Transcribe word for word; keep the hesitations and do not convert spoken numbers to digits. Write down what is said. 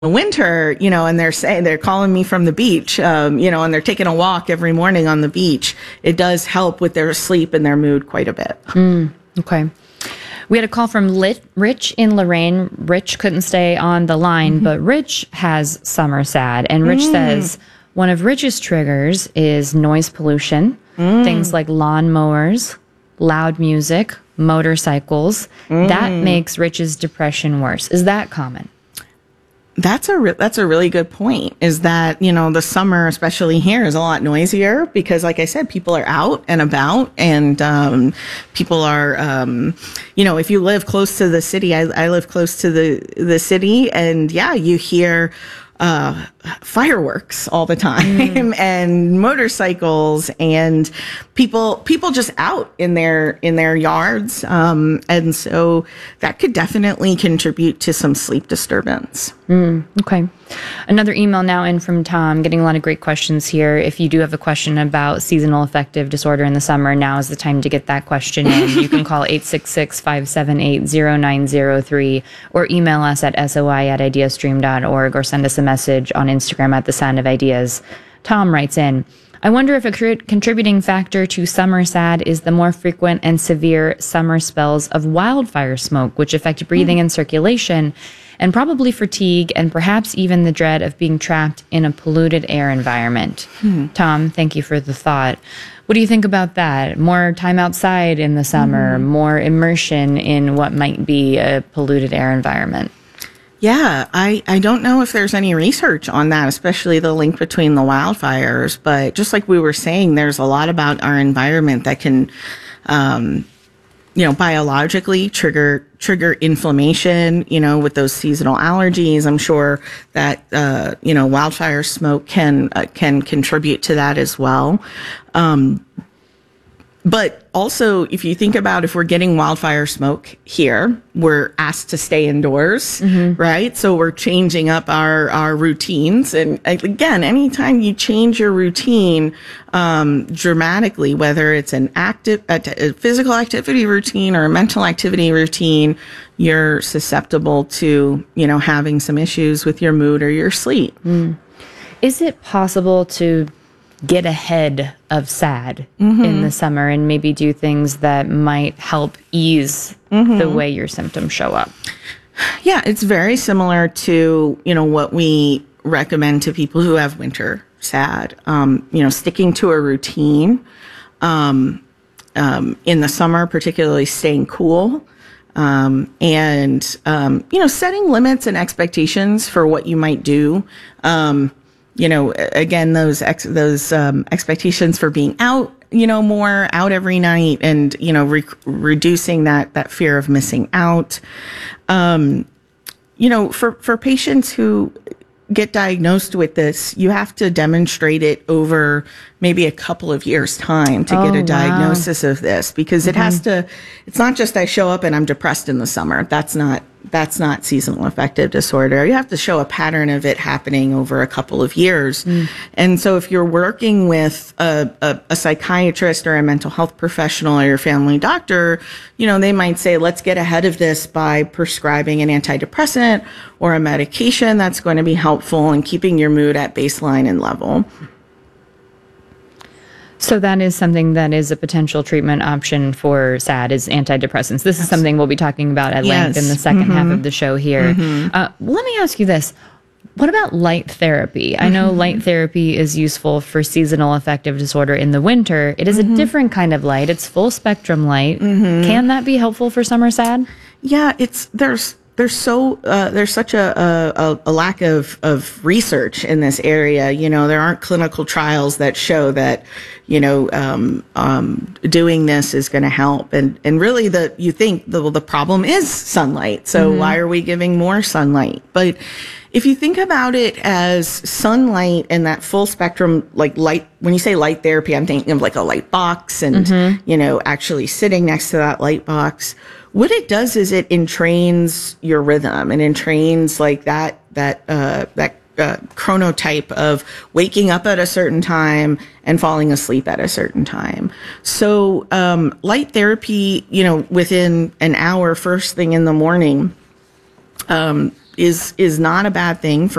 the winter, you know, and they're saying they're calling me from the beach, um, you know, and they're taking a walk every morning on the beach, it does help with their sleep and their mood quite a bit. Mm, okay. We had a call from Lit- Rich in Lorraine. Rich couldn't stay on the line, mm-hmm. but Rich has summer sad. And Rich mm. says one of Rich's triggers is noise pollution, mm. things like lawn mowers, loud music, motorcycles. Mm. That makes Rich's depression worse. Is that common? That's a re- that's a really good point, is that, you know, the summer, especially here, is a lot noisier because, like I said, people are out and about, and um, people are, um, you know, if you live close to the city, I, I live close to the, the city, and yeah, you hear uh, fireworks all the time mm. and motorcycles and people, people just out in their, in their yards. Um, and so that could definitely contribute to some sleep disturbance. Mm, okay. Another email now in from Tom, getting a lot of great questions here. If you do have a question about seasonal affective disorder in the summer, now is the time to get that question in. You can call eight six six, five seven eight, zero nine zero three or email us at soi at ideastream dot org or send us a message on Instagram at The Sound of Ideas. Tom writes in, I wonder if a contributing factor to summer sad is the more frequent and severe summer spells of wildfire smoke, which affect breathing mm. and circulation, and probably fatigue and perhaps even the dread of being trapped in a polluted air environment. Hmm. Tom, thank you for the thought. What do you think about that? More time outside in the summer, mm. more immersion in what might be a polluted air environment? Yeah, I, I don't know if there's any research on that, especially the link between the wildfires. But just like we were saying, there's a lot about our environment that can, um, you know, biologically trigger trigger inflammation, you know, with those seasonal allergies. I'm sure that, uh, you know, wildfire smoke can uh, can contribute to that as well. Um, but also, if you think about if we're getting wildfire smoke here, we're asked to stay indoors, mm-hmm. right? So we're changing up our, our routines. And again, anytime you change your routine um, dramatically, whether it's an active, a, a physical activity routine or a mental activity routine, you're susceptible to, you know, having some issues with your mood or your sleep. Mm. Is it possible to get ahead of sad mm-hmm. in the summer and maybe do things that might help ease mm-hmm. the way your symptoms show up? Yeah, it's very similar to, you know, what we recommend to people who have winter sad. Um, you know, sticking to a routine um, um, in the summer, particularly staying cool. Um, and, um, you know, setting limits and expectations for what you might do. Um, you know, again, those ex- those um, expectations for being out, you know, more out every night, and you know, re- reducing that that fear of missing out. Um, you know, for for patients who get diagnosed with this, you have to demonstrate it over maybe a couple of years' time to oh, get a diagnosis wow. of this, because mm-hmm. it has to. It's not just I show up and I'm depressed in the summer. That's not. That's not seasonal affective disorder. You have to show a pattern of it happening over a couple of years. Mm. And so if you're working with a, a, a psychiatrist or a mental health professional or your family doctor, you know, they might say, let's get ahead of this by prescribing an antidepressant or a medication that's going to be helpful in keeping your mood at baseline and level. So that is something that is a potential treatment option for SAD, is antidepressants. This is something we'll be talking about at length yes. in the second mm-hmm. half of the show here. Mm-hmm. Uh, let me ask you this. What about light therapy? Mm-hmm. I know light therapy is useful for seasonal affective disorder in the winter. It is mm-hmm. a different kind of light. It's full spectrum light. Mm-hmm. Can that be helpful for summer SAD? Yeah, it's there's There's so uh, there's such a, a, a lack of, of research in this area. You know, there aren't clinical trials that show that, you know, um, um, doing this is going to help. And and really, the you think the the problem is sunlight. So mm-hmm. why are we giving more sunlight? But if you think about it as sunlight and that full spectrum, like light, when you say light therapy, I'm thinking of like a light box and, mm-hmm. you know, actually sitting next to that light box. What it does is it entrains your rhythm and entrains like that, that, uh, that, uh, chronotype of waking up at a certain time and falling asleep at a certain time. So, um, light therapy, you know, within an hour, first thing in the morning, um, is is not a bad thing for